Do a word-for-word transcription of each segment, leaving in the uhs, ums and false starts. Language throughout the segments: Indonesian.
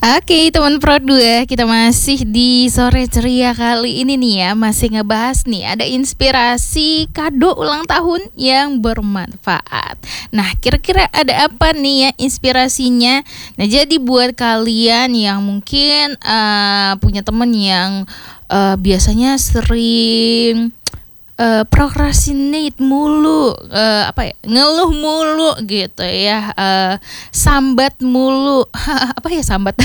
Oke teman Pro dua, kita masih di sore ceria kali ini nih ya. Masih ngebahas nih, ada inspirasi kado ulang tahun yang bermanfaat. Nah kira-kira ada apa nih ya inspirasinya? Nah jadi buat kalian yang mungkin uh, punya temen yang uh, biasanya sering Uh, procrastinate mulu, uh, apa ya, ngeluh mulu gitu ya, uh, sambat mulu, apa ya sambat,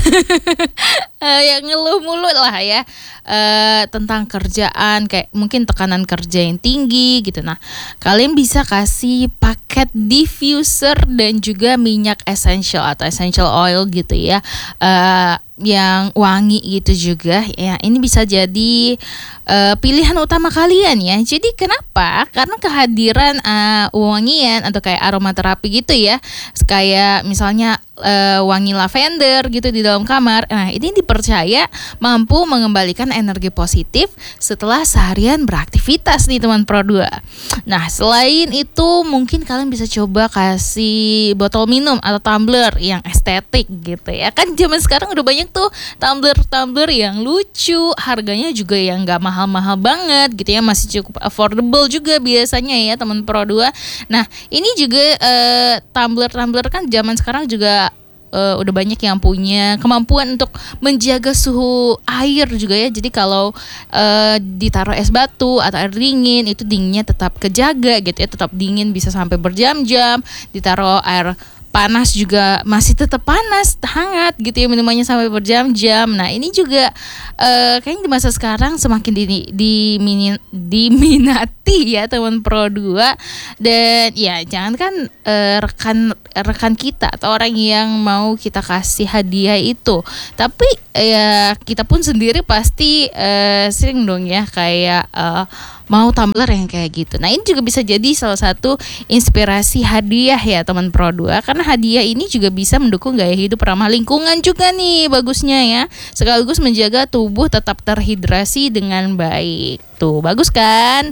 uh, ya ngeluh mulu lah ya, uh, tentang kerjaan, kayak mungkin tekanan kerja yang tinggi gitu. Nah, kalian bisa kasih paket diffuser dan juga minyak essential atau essential oil gitu ya, uh, yang wangi gitu juga ya. Ini bisa jadi uh, pilihan utama kalian ya. Jadi kenapa? Karena kehadiran uh, wangian atau kayak aromaterapi gitu ya, kayak misalnya uh, wangi lavender gitu di dalam kamar. Nah ini dipercaya mampu mengembalikan energi positif setelah seharian beraktivitas nih teman Pro dua. Nah selain itu mungkin kalian bisa coba kasih botol minum atau tumbler yang estetik gitu ya. Kan zaman sekarang udah banyak tuh tumbler-tumbler yang lucu, harganya juga yang gak mahal-mahal banget gitu ya, masih cukup affordable juga biasanya ya teman Pro dua. Nah ini juga uh, tumbler-tumbler kan zaman sekarang juga Uh, udah banyak yang punya kemampuan untuk menjaga suhu air juga ya. Jadi kalau uh, ditaruh es batu atau air dingin, itu dinginnya tetap kejaga gitu ya, tetap dingin bisa sampai berjam-jam. Ditaruh air panas juga masih tetap panas, hangat gitu ya, minumannya sampai berjam-jam. Nah ini juga uh, kayaknya di masa sekarang semakin di, di, di diminati ya teman Pro dua. Dan ya jangan kan uh, rekan rekan kita atau orang yang mau kita kasih hadiah itu, tapi ya kita pun sendiri pasti uh, sering dong ya kayak uh, mau tumbler yang kayak gitu. Nah ini juga bisa jadi salah satu inspirasi hadiah ya teman Pro dua, karena hadiah ini juga bisa mendukung gaya hidup ramah lingkungan juga nih bagusnya ya, sekaligus menjaga tubuh tetap terhidrasi dengan baik. Tuh bagus kan?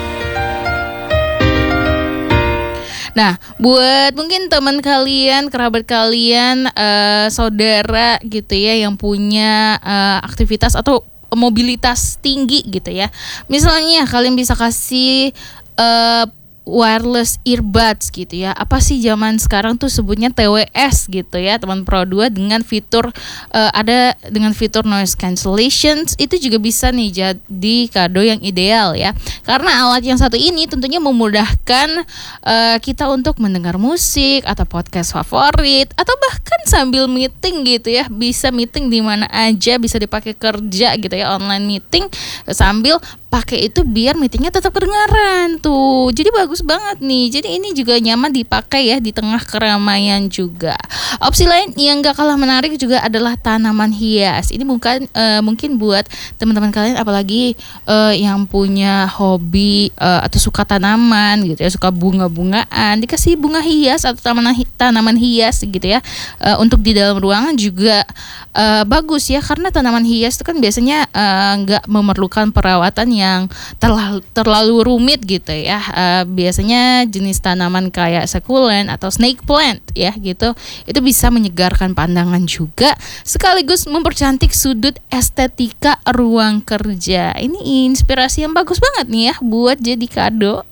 Nah, buat mungkin teman kalian, kerabat kalian, uh, saudara gitu ya yang punya uh, aktivitas atau mobilitas tinggi gitu ya. Misalnya kalian bisa kasih uh, wireless earbuds gitu ya. Apa sih zaman sekarang tuh sebutnya T W S gitu ya teman Pro dua, dengan fitur uh, ada dengan fitur noise cancellation. Itu juga bisa nih jadi kado yang ideal ya. Karena alat yang satu ini tentunya memudahkan uh, kita untuk mendengar musik atau podcast favorit, atau bahkan sambil meeting gitu ya. Bisa meeting di mana aja, bisa dipakai kerja gitu ya, online meeting sambil pakai itu biar meetingnya tetap kedengaran tuh. Jadi bagus banget nih. Jadi ini juga nyaman dipakai ya di tengah keramaian juga. Opsi lain yang gak kalah menarik juga adalah tanaman hias. Ini bukan uh, mungkin buat teman-teman kalian apalagi uh, yang punya hobi uh, atau suka tanaman gitu ya, suka bunga-bungaan, dikasih bunga hias atau tanaman tanaman hias gitu ya. Uh, untuk di dalam ruangan juga uh, bagus ya, karena tanaman hias itu kan biasanya nggak uh, memerlukan perawatan yang yang terlalu, terlalu rumit gitu ya. Uh, biasanya jenis tanaman kayak succulent atau snake plant ya gitu, itu bisa menyegarkan pandangan juga sekaligus mempercantik sudut estetika ruang kerja. Ini inspirasi yang bagus banget nih ya buat jadi kado.